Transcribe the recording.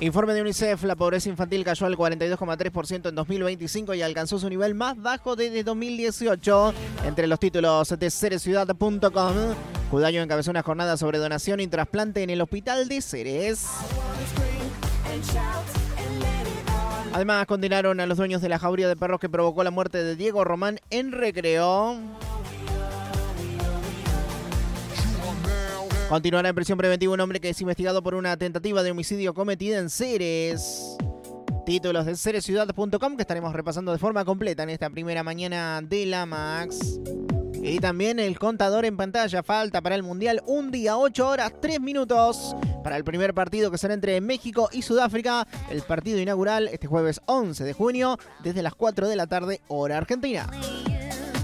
Informe de UNICEF, la pobreza infantil cayó al 42,3% en 2025 y alcanzó su nivel más bajo desde 2018. Entre los títulos de Cereciudad.com, Cudayo encabezó una jornada sobre donación y trasplante en el hospital de Ceres. Además, condenaron a los dueños de la jauría de perros que provocó la muerte de Diego Román en Recreo. Continuará en prisión preventiva un hombre que es investigado por una tentativa de homicidio cometida en Ceres. Títulos de Cereciudad.com que estaremos repasando de forma completa en esta primera mañana de la Max. Y también el contador en pantalla. Falta para el Mundial un día, 8 horas, 3 minutos. Para el primer partido que será entre México y Sudáfrica. El partido inaugural este jueves 11 de junio desde las 4 de la tarde, hora argentina.